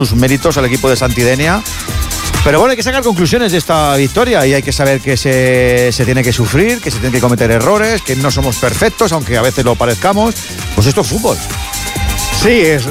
sus méritos al equipo de Santidenia. Pero bueno, hay que sacar conclusiones de esta victoria y hay que saber que se tiene que sufrir, que se tienen que cometer errores, que no somos perfectos, aunque a veces lo parezcamos. Pues esto es fútbol. Sí,